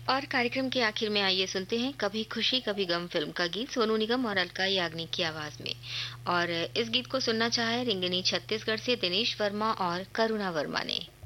और कार्यक्रम के आखिर में आइए सुनते हैं कभी खुशी कभी गम फिल्म का गीत सोनू निगम और अलका याग्निक की आवाज में। और इस गीत को सुनना चाहे रिंगिनी छत्तीसगढ़ से दिनेश वर्मा और करुणा वर्मा ने।